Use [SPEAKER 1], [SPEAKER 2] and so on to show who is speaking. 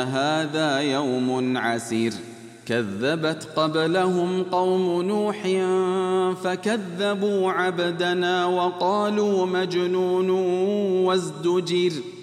[SPEAKER 1] هذا يوم عسير كذبت قبلهم قوم نوح فكذبوا عبدنا وقالوا مجنون وازدجر